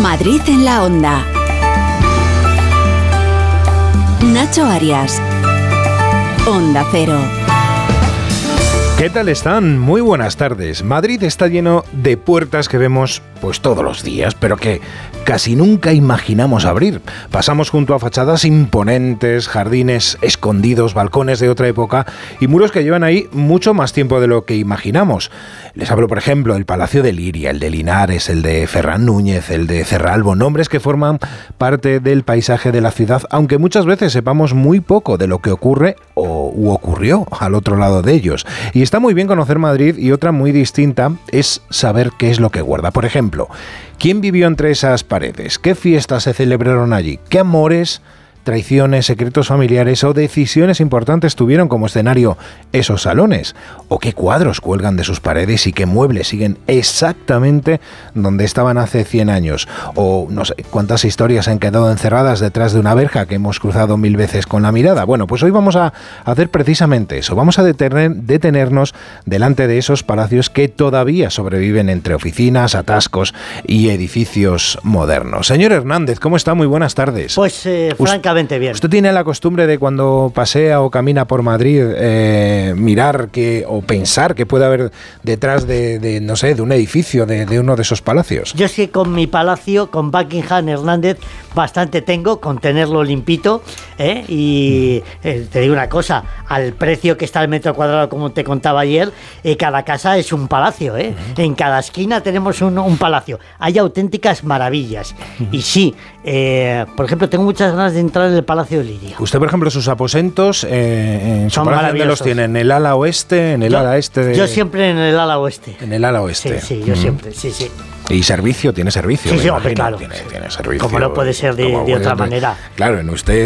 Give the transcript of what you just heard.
Madrid en la Onda. Nacho Arias. Onda Cero. ¿Qué tal están? Muy buenas tardes. Madrid está lleno de puertas que vemos pues todos los días, pero que casi nunca imaginamos abrir. Pasamos junto a fachadas imponentes, jardines escondidos, balcones de otra época y muros que llevan ahí mucho más tiempo de lo que imaginamos. Les hablo, por ejemplo, del Palacio de Liria, el de Linares, el de Ferran Núñez, el de Cerralbo, nombres que forman parte del paisaje de la ciudad, aunque muchas veces sepamos muy poco de lo que ocurre u ocurrió al otro lado de ellos. Y está muy bien conocer Madrid, y otra muy distinta es saber qué es lo que guarda. Por ejemplo, ¿quién vivió entre esas paredes? ¿Qué fiestas se celebraron allí? ¿Qué amores, traiciones, secretos familiares o decisiones importantes tuvieron como escenario esos salones? ¿O qué cuadros cuelgan de sus paredes y qué muebles siguen exactamente donde estaban hace 100 años? O no sé cuántas historias han quedado encerradas detrás de una verja que hemos cruzado 1000 veces con la mirada. Bueno, pues hoy vamos a hacer precisamente eso. Vamos a detenernos delante de esos palacios que todavía sobreviven entre oficinas, atascos y edificios modernos. Señor Hernández, ¿cómo está? Muy buenas tardes. Pues francamente bien. ¿Usted tiene la costumbre de cuando pasea o camina por Madrid mirar o pensar que puede haber detrás de no sé, de un edificio, de uno de esos palacios? Yo es que con mi palacio, con Buckingham, Hernández, bastante tengo con tenerlo limpito, y te digo una cosa, al precio que está el metro cuadrado, como te contaba ayer, cada casa es un palacio, en cada esquina tenemos un palacio. Hay auténticas maravillas. Y sí, por ejemplo, tengo muchas ganas de entrar en el Palacio de Liria. Usted, por ejemplo, sus aposentos en su palacio, ¿dónde los tiene? ¿En el ala oeste? ¿En el ala este? Yo siempre en el ala oeste. En el ala oeste. Sí, yo siempre, sí. ¿Y servicio? ¿Tiene servicio? Sí, hombre, claro. Tiene servicio. Como no puede ser de otra manera. Claro, en usted